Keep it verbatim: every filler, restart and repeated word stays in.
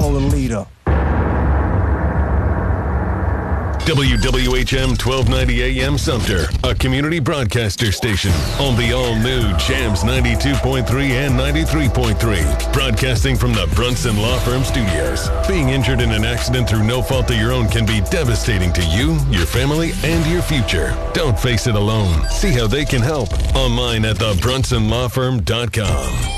fallen leader. W W H M twelve ninety A M Sumter, a community broadcaster station on the all-new Jams ninety-two point three and ninety-three point three. Broadcasting from the Brunson Law Firm Studios. Being injured in an accident through no fault of your own can be devastating to you, your family, and your future. Don't face it alone. See how they can help online at the brunson law firm dot com.